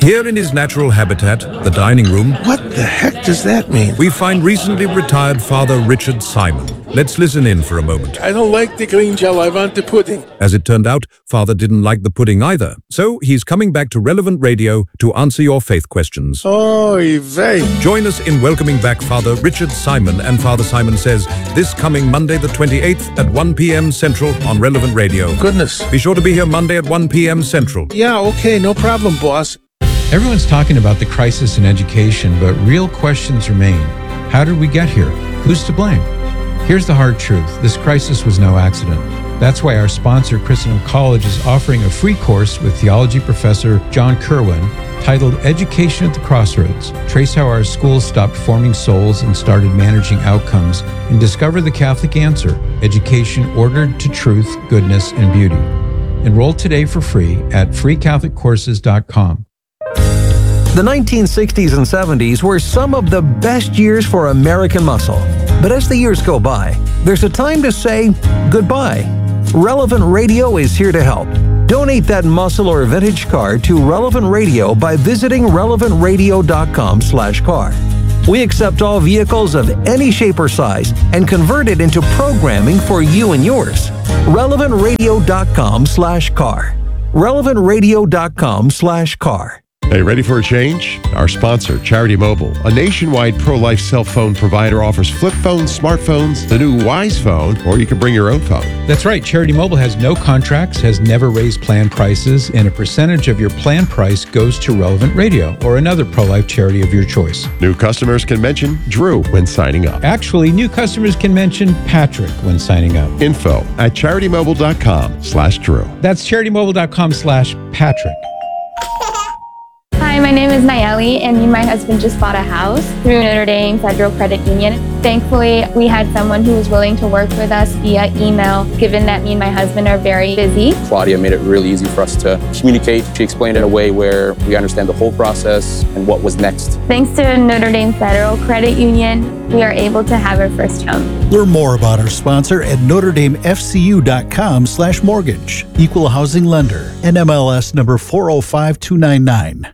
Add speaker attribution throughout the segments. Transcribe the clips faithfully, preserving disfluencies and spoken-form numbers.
Speaker 1: Here in his natural habitat, the dining room,
Speaker 2: What the heck does that mean?
Speaker 1: we find recently retired Father Richard Simon. Let's listen in for a moment.
Speaker 2: I don't like the green gel, I want the pudding.
Speaker 1: As it turned out, Father didn't like the pudding either. So he's coming back to Relevant Radio to answer your faith questions.
Speaker 2: Oy vey.
Speaker 1: Join us in welcoming back Father Richard Simon and Father Simon Says this coming Monday the twenty-eighth at one p.m. Central on Relevant Radio.
Speaker 2: Goodness.
Speaker 1: Be sure to be here Monday at one p.m. Central.
Speaker 2: Yeah, okay, no problem, boss.
Speaker 3: Everyone's talking about the crisis in education, but real questions remain. How did we get here? Who's to blame? Here's the hard truth. This crisis was no accident. That's why our sponsor, Christendom College, is offering a free course with theology professor John Kerwin titled Education at the Crossroads. Trace how our schools stopped forming souls and started managing outcomes, and discover the Catholic answer, education ordered to truth, goodness, and beauty. Enroll today for free at free catholic courses dot com.
Speaker 4: The nineteen sixties and seventies were some of the best years for American muscle. But as the years go by, there's a time to say goodbye. Relevant Radio is here to help. Donate that muscle or vintage car to Relevant Radio by visiting relevant radio dot com slash car. We accept all vehicles of any shape or size and convert it into programming for you and yours. relevant radio dot com slash car. relevant radio dot com slash car.
Speaker 5: Hey, ready for a change? Our sponsor, Charity Mobile, a nationwide pro-life cell phone provider, offers flip phones, smartphones, the new Wise phone, or you can bring your own phone.
Speaker 3: That's right. Charity Mobile has no contracts, has never raised plan prices, and a percentage of your plan price goes to Relevant Radio or another pro-life charity of your choice.
Speaker 5: New customers can mention Drew when signing up.
Speaker 3: Actually, new customers can mention Patrick when signing up.
Speaker 5: Info at charity mobile dot com slash Drew.
Speaker 3: That's charity mobile dot com slash Patrick.
Speaker 6: Hi, my name is Nayeli, and me and my husband just bought a house through Notre Dame Federal Credit Union. Thankfully, we had someone who was willing to work with us via email, given that me and my husband are very busy.
Speaker 7: Claudia made it really easy for us to communicate. She explained it in a way where we understand the whole process and what was next.
Speaker 6: Thanks to Notre Dame Federal Credit Union, we are able to have our first home.
Speaker 8: Learn more about our sponsor at notre dame f c u dot com slash mortgage. Equal housing lender. N M L S number four oh five two nine nine.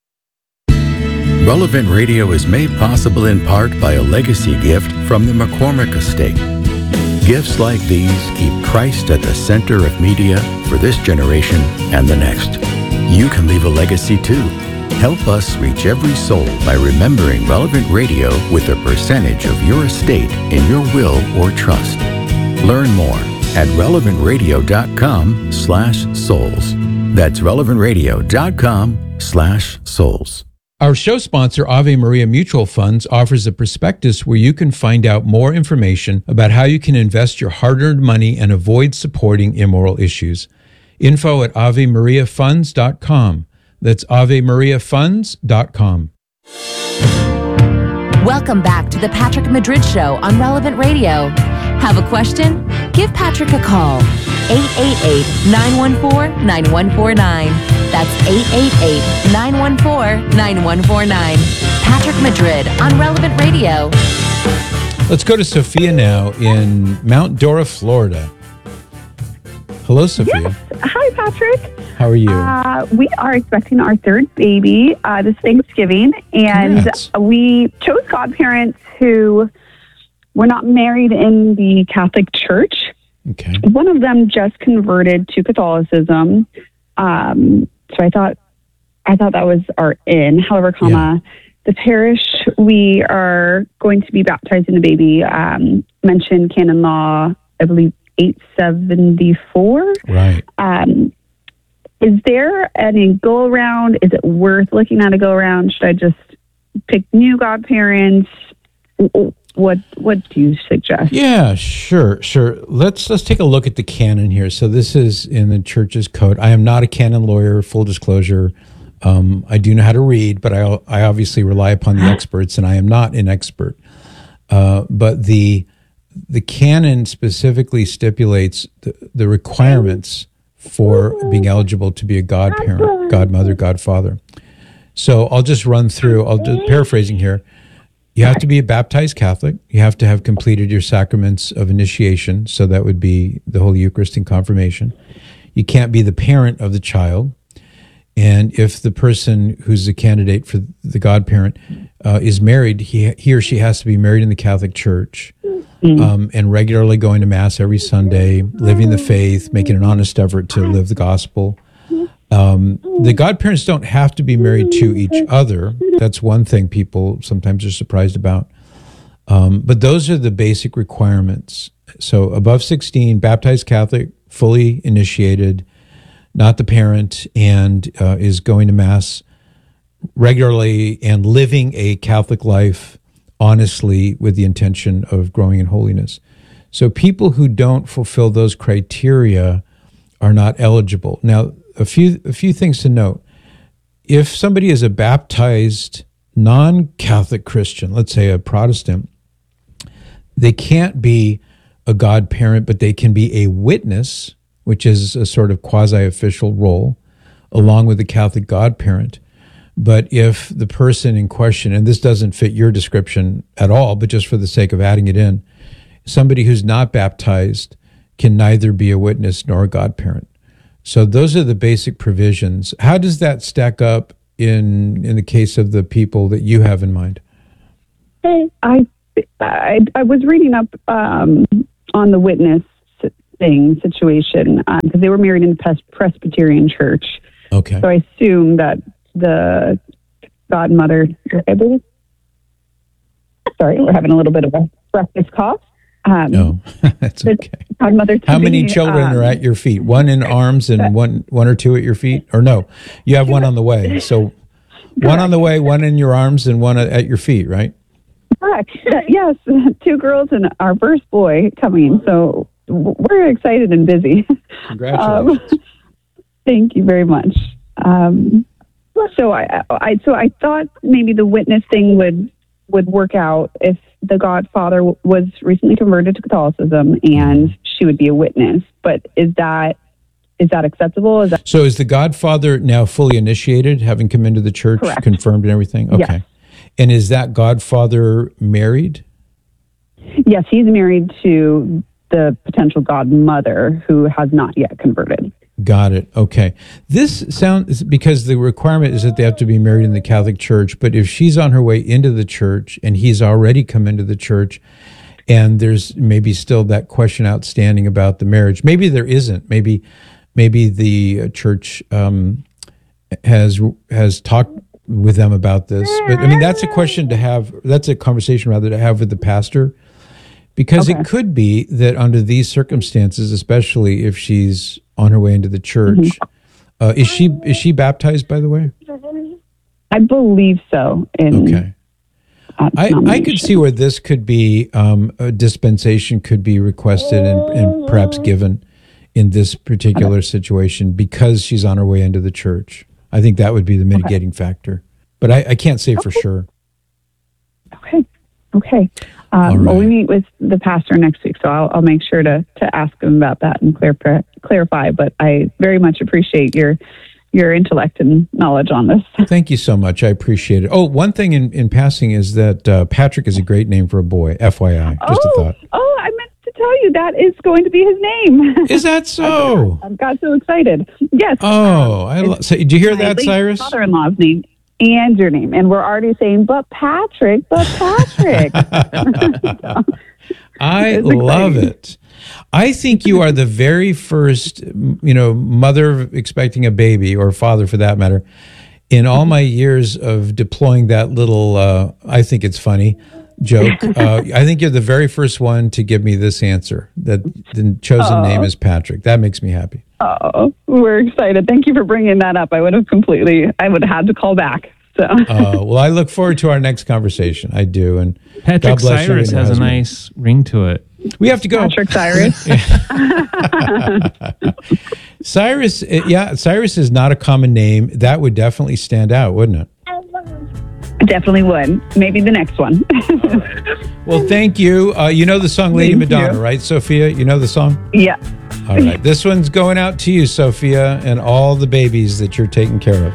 Speaker 9: Relevant Radio is made possible in part by a legacy gift from the McCormick Estate. Gifts like these keep Christ at the center of media for this generation and the next. You can leave a legacy too. Help us reach every soul by remembering Relevant Radio with a percentage of your estate in your will or trust. Learn more at relevant radio dot com slash souls. That's relevant radio dot com slash souls.
Speaker 3: Our show sponsor, Ave Maria Mutual Funds, offers a prospectus where you can find out more information about how you can invest your hard-earned money and avoid supporting immoral issues. Info at ave maria funds dot com. That's ave maria funds dot com.
Speaker 10: Welcome back to the Patrick Madrid Show on Relevant Radio. Have a question? Give Patrick a call. eight eight eight, nine one four, nine one four nine. That's eight eight eight, nine one four, nine one four nine. Patrick Madrid on Relevant Radio.
Speaker 3: Let's go to Sophia now in Mount Dora, Florida. Hello, Sophia.
Speaker 11: Yes. Hi, Patrick.
Speaker 3: How are you?
Speaker 11: Uh, we are expecting our third baby uh, this Thanksgiving, and
Speaker 3: Congrats.
Speaker 11: we chose godparents who were not married in the Catholic Church.
Speaker 3: Okay.
Speaker 11: One of them just converted to Catholicism, um, so I thought I thought that was our in. However, comma
Speaker 3: Yeah.
Speaker 11: the parish we are going to be baptizing the baby um, mentioned canon law, I believe eight seventy-four.
Speaker 3: Right.
Speaker 11: Um, is there any go around? Is it worth looking at a go around? Should I just pick new godparents? What What do you suggest?
Speaker 3: Yeah, sure, sure. Let's let's take a look at the canon here. So this is in the church's code. I am not a canon lawyer, full disclosure. Um, I do know how to read, but I I obviously rely upon the experts, and I am not an expert. Uh, but the the canon specifically stipulates the, the requirements for being eligible to be a godparent, godmother, godfather. So I'll just run through. I'll just paraphrasing here. You have to be a baptized Catholic. You have to have completed your sacraments of initiation. So that would be the Holy Eucharist and confirmation. You can't be the parent of the child. And if the person who's the candidate for the godparent uh, is married, he, he or she has to be married in the Catholic Church
Speaker 11: Mm-hmm.
Speaker 3: um, and regularly going to Mass every Sunday, living the faith, making an honest effort to live the gospel. Um, the godparents don't have to be married to each other. That's one thing people sometimes are surprised about. Um, but those are the basic requirements. So above sixteen, baptized Catholic, fully initiated, not the parent, and uh, is going to Mass regularly and living a Catholic life honestly with the intention of growing in holiness. So people who don't fulfill those criteria are not eligible. Now, a few a few things to note. If somebody is a baptized non-Catholic Christian, let's say a Protestant, they can't be a godparent, but they can be a witness, which is a sort of quasi-official role, along with the Catholic godparent. But if the person in question, and this doesn't fit your description at all, but just for the sake of adding it in, somebody who's not baptized can neither be a witness nor a godparent. So those are the basic provisions. How does that stack up in in the case of the people that you have in mind?
Speaker 11: I I, I was reading up um, on the witness thing situation because um, they were married in the Pres- Presbyterian Church.
Speaker 3: Okay.
Speaker 11: So I assume that the godmother, I believe. Sorry, we're having a little bit of a breakfast cough. Um,
Speaker 3: no, that's okay.
Speaker 11: Godmother
Speaker 3: How many
Speaker 11: be,
Speaker 3: children
Speaker 11: um,
Speaker 3: are at your feet? One in arms and one one or two at your feet? Or no, you have one on the way. So one on the way, one in your arms, and one at your feet, right?
Speaker 11: Correct. Yes, two girls and our first boy coming. So we're excited and busy.
Speaker 3: Congratulations.
Speaker 11: Um, thank you very much. Um, so I, I, so I thought maybe the witness thing would would work out if the godfather w- was recently converted to Catholicism and she would be a witness. But is that is that acceptable? Is that
Speaker 3: so? Is the godfather now fully initiated, having come into the church,
Speaker 11: Correct.
Speaker 3: confirmed and everything? Okay.
Speaker 11: Yes.
Speaker 3: And is that godfather married?
Speaker 11: Yes, he's married to the potential godmother who has not yet converted.
Speaker 3: Got it. Okay. This sounds, because the requirement is that they have to be married in the Catholic Church, but if she's on her way into the church and he's already come into the church and there's maybe still that question outstanding about the marriage, maybe there isn't. Maybe maybe the church um, has has talked with them about this. But I mean, that's a question to have, that's a conversation rather to have with the pastor, because okay. It could be that under these circumstances, especially if she's on her way into the church, mm-hmm. uh, is she is she baptized, by the way?
Speaker 11: I believe so. In,
Speaker 3: okay.
Speaker 11: Uh,
Speaker 3: I, I could see where this could be, um, a dispensation could be requested and, and perhaps given in this particular okay. situation because she's on her way into the church. I think that would be the mitigating okay. factor. But I, I can't say okay. for sure.
Speaker 11: Okay. Okay. Um,
Speaker 3: right.
Speaker 11: Well, we meet with the pastor next week, so I'll, I'll make sure to, to ask him about that and clar- clarify. But I very much appreciate your your intellect and knowledge on this.
Speaker 3: Thank you so much. I appreciate it. Oh, one thing in, in passing is that uh, Patrick is a great name for a boy, F Y I. Just
Speaker 11: oh,
Speaker 3: a thought.
Speaker 11: Oh, I meant to tell you that is going to be his name.
Speaker 3: Is that so?
Speaker 11: I got so excited. Yes.
Speaker 3: Oh, um, I lo- so, did you hear that, Cyrus?
Speaker 11: Father-in-law's name. And your name. And we're already saying, but Patrick, but Patrick.
Speaker 3: I love it. I think you are the very first, you know, mother expecting a baby, or father for that matter, in all my years of deploying that little, uh, I think it's funny, joke. Uh, I think you're the very first one to give me this answer, that the chosen oh. name is Patrick. That makes me happy.
Speaker 11: Oh, we're excited. Thank you for bringing that up. I would have completely, I would have had to call back. So.
Speaker 3: uh, well, I look forward to our next conversation. I do. And
Speaker 12: Patrick Cyrus has husband. a nice ring to it.
Speaker 3: We have to go.
Speaker 11: Patrick Cyrus.
Speaker 3: Cyrus, yeah, Cyrus is not a common name. That would definitely stand out, wouldn't it?
Speaker 11: Definitely would. Maybe the next one.
Speaker 3: Well, thank you. Uh, you know the song Lady
Speaker 11: thank
Speaker 3: Madonna,
Speaker 11: you.
Speaker 3: right, Sophia? You know the song?
Speaker 11: Yeah.
Speaker 3: All right. This one's going out to you, Sophia, and all the babies that you're taking care of.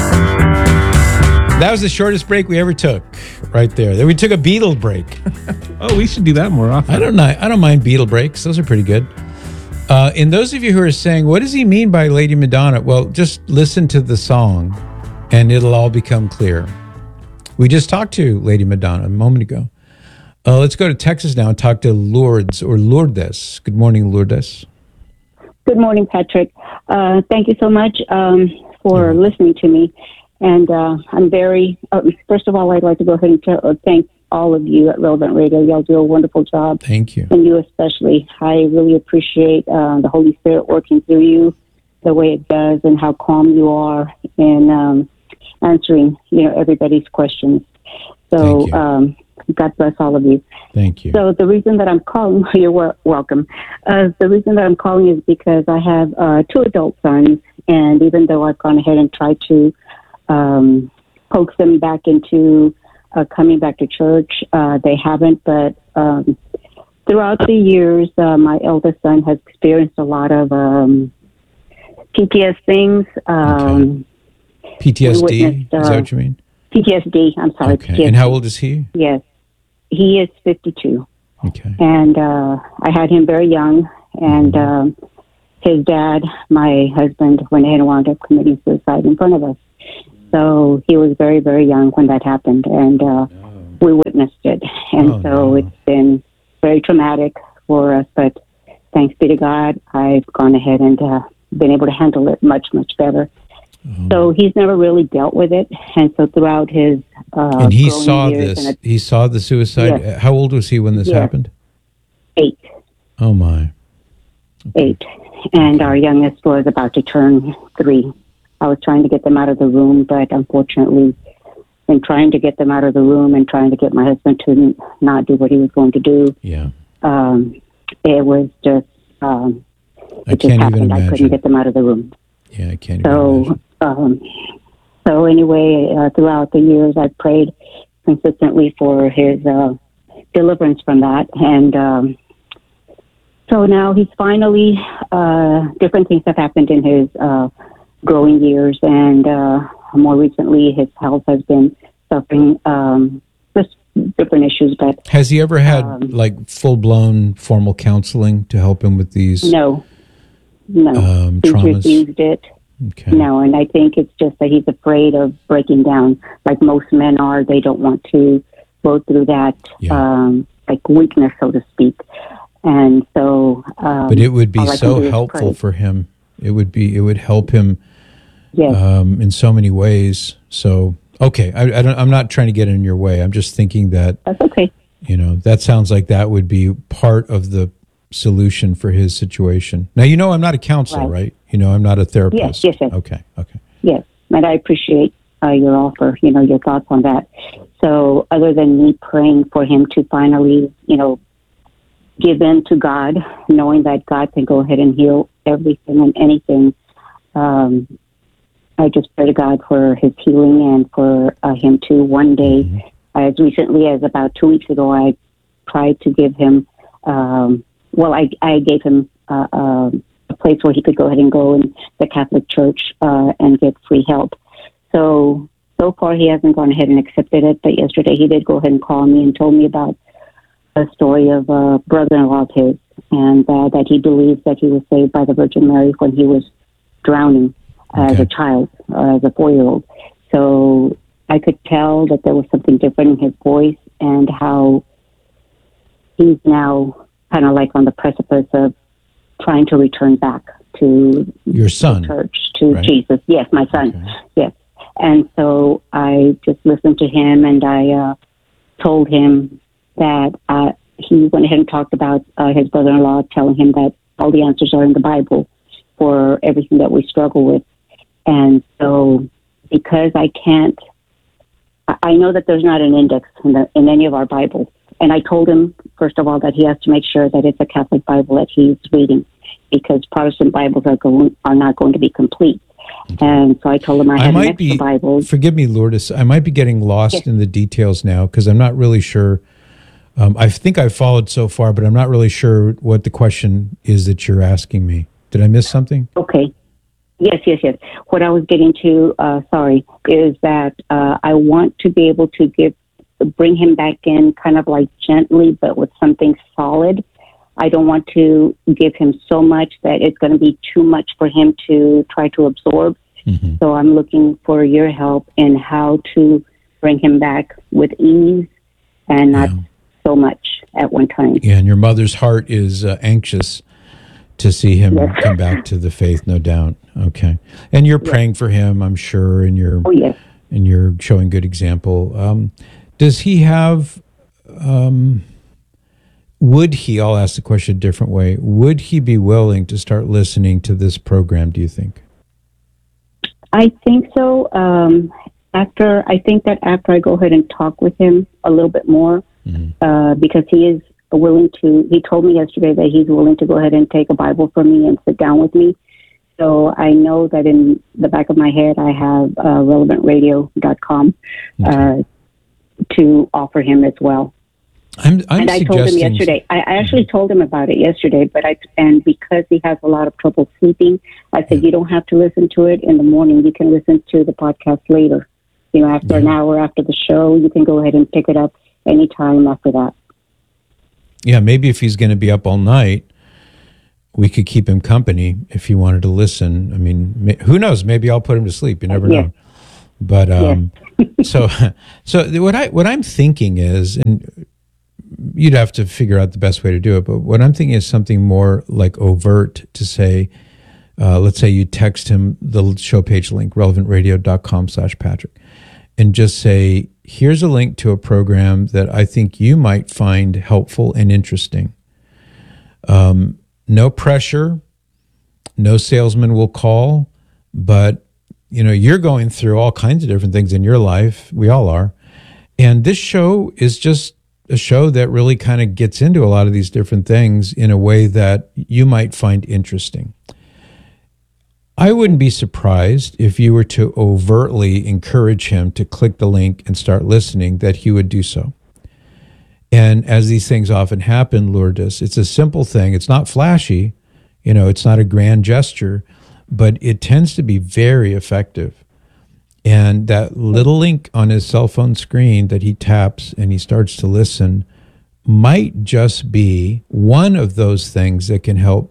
Speaker 3: That was the shortest break we ever took, right there. Then we took a Beatles break.
Speaker 12: Oh, we should do that more often.
Speaker 3: I don't know. I don't mind Beatle breaks. Those are pretty good. Uh, and those of you who are saying, what does he mean by Lady Madonna? Well, just listen to the song and it'll all become clear. We just talked to Lady Madonna a moment ago. Uh, let's go to Texas now and talk to Lourdes or Lourdes. Good morning, Lourdes.
Speaker 13: Good morning, Patrick. Uh, thank you so much um, for mm-hmm. listening to me. And uh, I'm very, uh, first of all, I'd like to go ahead and tell, uh, thank all of you at Relevant Radio. Y'all do a wonderful job.
Speaker 3: Thank you.
Speaker 13: And you especially. I really appreciate uh, the Holy Spirit working through you the way it does and how calm you are in um, answering, you know, everybody's questions. So um, God bless all of you.
Speaker 3: Thank you.
Speaker 13: So the reason that I'm calling, you're wel- welcome. Uh, the reason that I'm calling is because I have uh, two adult sons, and even though I've gone ahead and tried to um, coax them back into uh, coming back to church, uh, they haven't. But um, throughout the years, uh, my eldest son has experienced a lot of um, P T S things. Um,
Speaker 3: okay. P T S D? Witnessed, uh, is that what you mean?
Speaker 13: P T S D, I'm sorry.
Speaker 3: Okay.
Speaker 13: P T S D.
Speaker 3: And how old is he?
Speaker 13: Yes. He is fifty-two.
Speaker 3: Okay.
Speaker 13: And uh, I had him very young, and um, his dad, my husband, went ahead and wound up committing suicide in front of us. So he was very, very young when that happened, and uh, oh. we witnessed it. And oh, so no. It's been very traumatic for us, but thanks be to God, I've gone ahead and uh, been able to handle it much, much better. Oh. So he's never really dealt with it, and so throughout his uh,
Speaker 3: and he saw this. A, he saw the suicide. Yes. How old was he when this yes. happened?
Speaker 13: Eight.
Speaker 3: Oh my.
Speaker 13: Okay. Eight, and our youngest was about to turn three. I was trying to get them out of the room, but unfortunately, in trying to get them out of the room and trying to get my husband to not do what he was going to do,
Speaker 3: yeah,
Speaker 13: um, it was just. Um,
Speaker 3: I it can't just happened. Even imagine.
Speaker 13: I couldn't get them out of the room.
Speaker 3: Yeah, I can't.
Speaker 13: So,
Speaker 3: even
Speaker 13: um, so anyway, uh, throughout the years, I prayed consistently for his uh, deliverance from that, and um, so now he's finally. Uh, different things have happened in his uh, growing years, and uh, more recently, his health has been suffering um, just different issues. But
Speaker 3: has he ever had um, like full blown formal counseling to help him with these?
Speaker 13: No. No,
Speaker 3: um,
Speaker 13: he's
Speaker 3: traumas.
Speaker 13: refused it.
Speaker 3: Okay.
Speaker 13: No, and I think it's just that he's afraid of breaking down, like most men are. They don't want to go through that, yeah. um, like weakness, so to speak. And so, um,
Speaker 3: but it would be so helpful for him. It would be. It would help him.
Speaker 13: Yes.
Speaker 3: Um, in so many ways. So, okay, I, I don't, I'm not trying to get in your way. I'm just thinking that.
Speaker 13: That's okay.
Speaker 3: You know, that sounds like that would be part of the solution for his situation. Now, you know, I'm not a counselor, right? right? You know, I'm not a therapist.
Speaker 13: Yes, yes, yes.
Speaker 3: Okay, okay.
Speaker 13: Yes, and I appreciate uh, your offer, you know, your thoughts on that. So other than me praying for him to finally, you know, give in to God, knowing that God can go ahead and heal everything and anything, um, I just pray to God for his healing and for uh, him to one day, mm-hmm. as recently as about two weeks ago, I tried to give him um, Well, I, I gave him uh, uh, a place where he could go ahead and go in the Catholic Church uh, and get free help. So, so far he hasn't gone ahead and accepted it, but yesterday he did go ahead and call me and told me about a story of a brother-in-law of his, and uh, that he believes that he was saved by the Virgin Mary when he was drowning okay. as a child, uh, as a four-year-old. So I could tell that there was something different in his voice and how he's now kind of like on the precipice of trying to return back to
Speaker 3: your son,
Speaker 13: the church, to
Speaker 3: right?
Speaker 13: Jesus. Yes, my son.
Speaker 3: Okay.
Speaker 13: Yes. And so I just listened to him, and I uh, told him that uh, he went ahead and talked about uh, his brother-in-law, telling him that all the answers are in the Bible for everything that we struggle with. And so because I can't, I know that there's not an index in, the, in any of our Bibles. And I told him, first of all, that he has to make sure that it's a Catholic Bible that he's reading, because Protestant Bibles are going are not going to be complete. Okay. And so I told him I, I had
Speaker 3: might
Speaker 13: an extra
Speaker 3: be,
Speaker 13: Bible.
Speaker 3: Forgive me, Lourdes. I might be getting lost yes. in the details now because I'm not really sure. Um, I think I've followed so far, but I'm not really sure what the question is that you're asking me. Did I miss something?
Speaker 13: Okay. Yes, yes, yes. What I was getting to, uh, sorry, is that uh, I want to be able to give bring him back in kind of like gently, but with something solid. I don't want to give him so much that it's going to be too much for him to try to absorb. Mm-hmm. So I'm looking for your help in how to bring him back with ease and not yeah. so much at one time.
Speaker 3: Yeah, and your mother's heart is uh, anxious to see him yes. come back to the faith, no doubt. Okay. And you're yes. praying for him, I'm sure, and you're,
Speaker 13: oh, yes.
Speaker 3: and you're showing good example. Um, does he have... Um, Would he, I'll ask the question a different way, would he be willing to start listening to this program, do you think?
Speaker 13: I think so. Um, after, I think that after I go ahead and talk with him a little bit more, mm-hmm. uh, because he is willing to, he told me yesterday that he's willing to go ahead and take a Bible from me and sit down with me. So I know that in the back of my head, I have uh, relevant radio dot com okay. uh, to offer him as well.
Speaker 3: I'm, I'm
Speaker 13: and I told him yesterday. I, I actually told him about it yesterday, but I and because he has a lot of trouble sleeping, I said yeah. you don't have to listen to it in the morning. You can listen to the podcast later. You know, after yeah. an hour after the show, you can go ahead and pick it up anytime after that.
Speaker 3: Yeah, maybe if he's going to be up all night, we could keep him company if he wanted to listen. I mean, who knows? Maybe I'll put him to sleep. You never yeah. know. But um, yeah. so so what I what I'm thinking is and. You'd have to figure out the best way to do it. But what I'm thinking is something more like overt to say, uh, let's say you text him the show page link, relevant radio dot com slash Patrick, and just say, here's a link to a program that I think you might find helpful and interesting. Um, no pressure, no salesman will call, but you know, you're going through all kinds of different things in your life. We all are. And this show is just a show that really kind of gets into a lot of these different things in a way that you might find interesting. I wouldn't be surprised if you were to overtly encourage him to click the link and start listening, that he would do so. And as these things often happen, Lourdes, it's a simple thing. It's not flashy, you know, it's not a grand gesture, but it tends to be very effective. And that little link on his cell phone screen that he taps and he starts to listen might just be one of those things that can help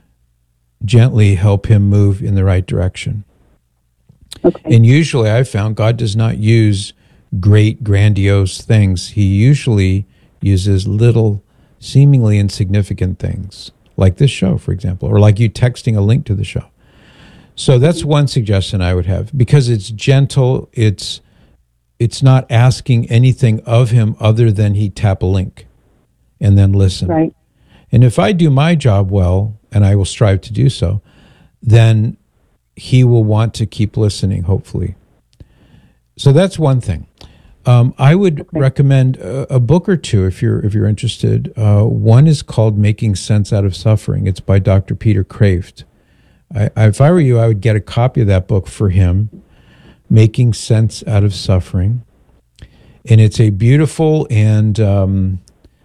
Speaker 3: gently help him move in the right direction. Okay. And usually I've found God does not use great, grandiose things. He usually uses little, seemingly insignificant things, like this show, for example, or like you texting a link to the show. So that's one suggestion I would have, because it's gentle. It's it's not asking anything of him other than he tap a link and then listen.
Speaker 13: Right.
Speaker 3: And if I do my job well, and I will strive to do so, then he will want to keep listening, hopefully. So that's one thing. Um, I would okay. recommend a, a book or two if you're if you're interested. Uh, one is called Making Sense Out of Suffering. It's by Doctor Peter Kraft. I, if I were you, I would get a copy of that book for him, Making Sense Out of Suffering. And it's a beautiful and um,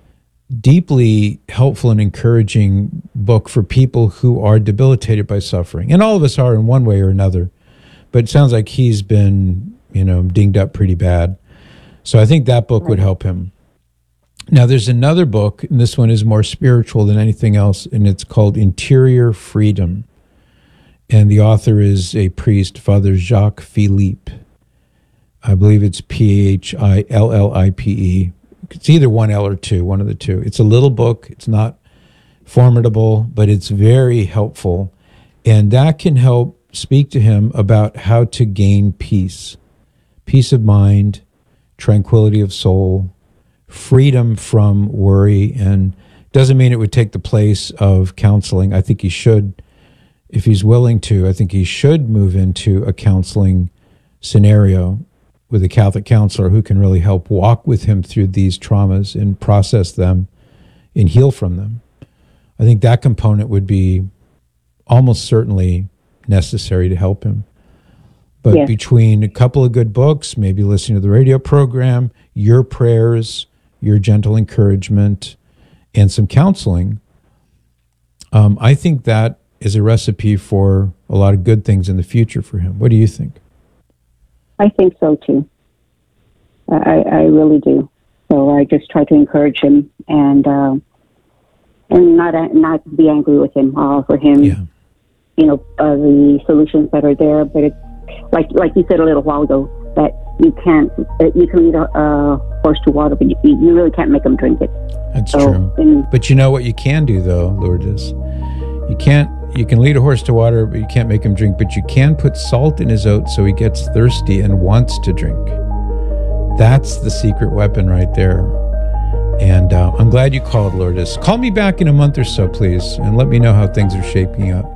Speaker 3: deeply helpful and encouraging book for people who are debilitated by suffering. And all of us are in one way or another. But it sounds like he's been, you know, dinged up pretty bad. So I think that book would help him. Now, there's another book, and this one is more spiritual than anything else, and it's called Interior Freedom. And the author is a priest, Father Jacques Philippe. I believe it's P H I L L I P E. It's either one L or two, one of the two. It's a little book. It's not formidable, but it's very helpful. And that can help speak to him about how to gain peace, peace of mind, tranquility of soul, freedom from worry. And doesn't mean it would take the place of counseling. I think he should. If he's willing to, I think he should move into a counseling scenario with a Catholic counselor who can really help walk with him through these traumas and process them and heal from them. I think that component would be almost certainly necessary to help him. But yes. between a couple of good books, maybe listening to the radio program, your prayers, your gentle encouragement, and some counseling, um, I think that is a recipe for a lot of good things in the future for him. What do you think?
Speaker 13: I think so too. I, I really do. So I just try to encourage him and uh, and not not be angry with him. I'll offer him,
Speaker 3: Yeah.
Speaker 13: you know, uh, the solutions that are there. But it's like like you said a little while ago, that you can't uh, you can lead a uh, horse to water, but you, you really can't make him drink it.
Speaker 3: That's
Speaker 13: So,
Speaker 3: true.
Speaker 13: and-
Speaker 3: But you know what you can do, though, Lourdes? You can't. You can lead a horse to water, but you can't make him drink. But you can put salt in his oats so he gets thirsty and wants to drink. That's the secret weapon right there. And uh, I'm glad you called, Lourdes. Call me back in a month or so, please, and let me know how things are shaping up.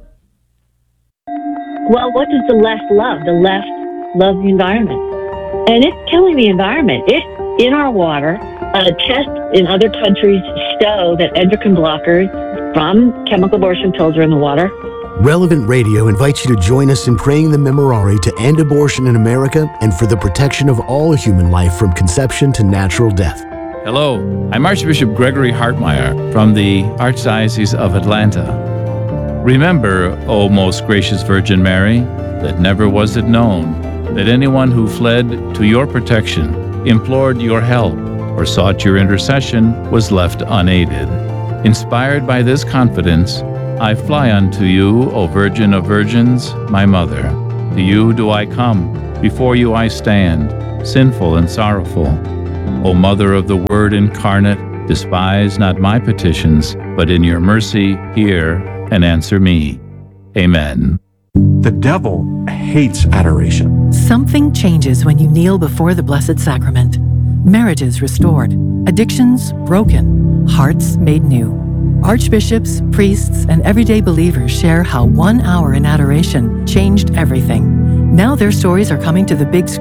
Speaker 14: Well, what does the left love? The left loves the environment. And it's killing the environment. It's in our water. Uh, tests in other countries show that endocrine blockers from chemical abortion pills are in the water.
Speaker 15: Relevant Radio invites you to join us in praying the Memorare to end abortion in America and for the protection of all human life from conception to natural death.
Speaker 16: Hello, I'm Archbishop Gregory Hartmeyer from the Archdiocese of Atlanta. Remember, O most gracious Virgin Mary, that never was it known that anyone who fled to your protection, implored your help, or sought your intercession was left unaided. Inspired by this confidence, I fly unto you, O Virgin of Virgins, my Mother. To you do I come, before you I stand, sinful and sorrowful. O Mother of the Word incarnate, despise not my petitions, but in your mercy hear and answer me. Amen.
Speaker 17: The devil hates adoration.
Speaker 18: Something changes when you kneel before the Blessed Sacrament. Marriages restored, addictions broken, hearts made new. Archbishops, priests, and everyday believers share how one hour in adoration changed everything. Now their stories are coming to the big screen.